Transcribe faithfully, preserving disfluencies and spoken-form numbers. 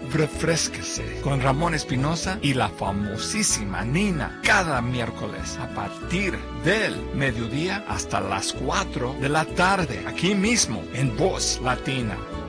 Refrésquese con Ramón Espinosa y la famosísima Nina cada miércoles a partir del mediodía hasta las cuatro de la tarde, aquí mismo en Voz Latina.